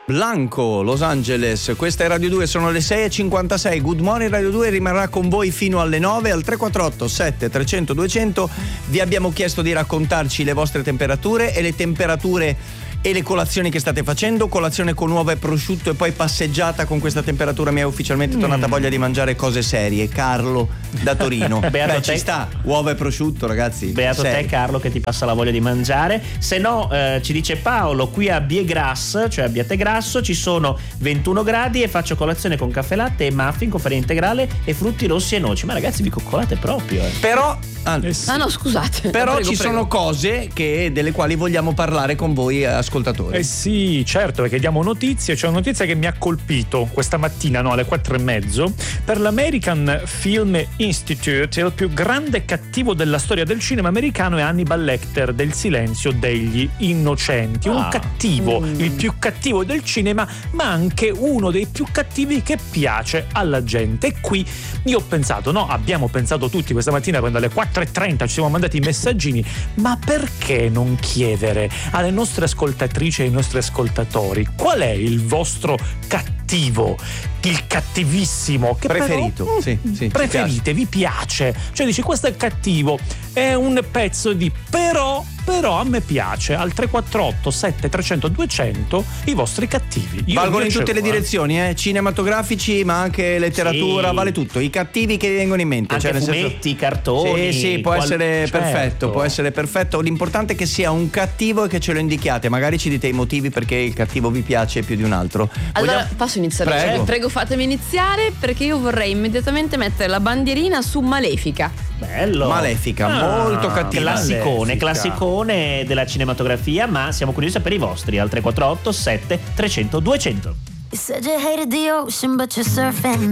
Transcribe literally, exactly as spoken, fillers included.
Blanco, Los Angeles. Questa è Radio due, sono le sei e cinquantasei. Good Morning Radio due rimarrà con voi fino alle nove al tre quattro otto sette trecento duecento. Vi abbiamo chiesto di raccontarci le vostre temperature e le temperature e le colazioni che state facendo. Colazione con uova e prosciutto e poi passeggiata con questa temperatura. Mi è ufficialmente tornata Mm. voglia di mangiare cose serie. Carlo da Torino. Beato Beh, te. ci sta, uova e prosciutto, ragazzi. Beato Seri. te, Carlo, che ti passa la voglia di mangiare. Se no, eh, ci dice Paolo, qui a Biegras, cioè a Biategrasso, ci sono ventuno gradi e faccio colazione con caffè latte e muffin con farina integrale e frutti rossi e noci. Ma ragazzi, vi coccolate proprio, eh. Però ah, Eh sì. Ah no, scusate. Però Prego, ci prego. sono cose che, delle quali vogliamo parlare con voi ascoltatori. Eh sì, certo, perché diamo notizie. C'è una notizia che mi ha colpito questa mattina, no, alle quattro e mezzo. Per l'American Film Institute, il più grande cattivo della storia del cinema americano è Hannibal Lecter, del Silenzio degli Innocenti. Un Ah. cattivo, Mm. il più cattivo del cinema, ma anche uno dei più cattivi che piace alla gente. E qui io ho pensato, no, abbiamo pensato tutti questa mattina quando alle quattro e trenta ci siamo mandati i messaggini, ma perché non chiedere alle nostre ascoltatrici e ai nostri ascoltatori qual è il vostro cattivo, il cattivissimo che Preferito, però, sì, sì, ci preferite, vi piace, cioè dici questo è cattivo, è un pezzo di però però a me piace. Al tre quattro otto sette trecento duecento i vostri cattivi. Io Valgono in io tutte ce le l'ho, eh. direzioni, eh? Cinematografici, ma anche letteratura, Sì. vale tutto. I cattivi che vi vengono in mente. Anche cioè, nel senso- fumetti, cartoni. Sì, sì, può qual- essere certo. perfetto, può essere perfetto. L'importante è che sia un cattivo e che ce lo indichiate. Magari ci dite i motivi perché il cattivo vi piace più di un altro. Allora, Vogliamo- posso iniziare? Prego. Cioè, prego, fatemi iniziare perché io vorrei immediatamente mettere la bandierina su Malefica. Bello. Malefica, Ah, molto cattiva. Classicone, Malefica. classicone della cinematografia, ma siamo curiosi per i vostri al tre quattro otto sette trecento duecento. You said you hated the ocean, but you're surfing